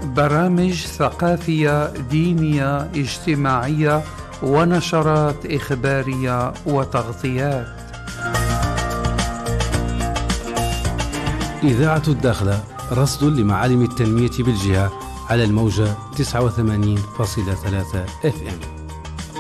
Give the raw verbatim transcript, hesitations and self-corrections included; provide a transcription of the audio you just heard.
برامج ثقافية دينية اجتماعية ونشرات إخبارية وتغطيات. إذاعة الداخلة، رصد لمعالم التنمية بالجهة على الموجة تسعة وثمانين فاصلة ثلاثة إف إم.